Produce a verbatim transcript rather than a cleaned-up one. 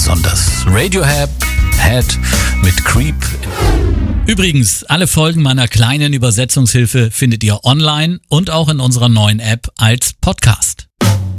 besonders. Radiohead Head mit Creep. Übrigens, alle Folgen meiner kleinen Übersetzungshilfe findet ihr online und auch in unserer neuen App als Podcast.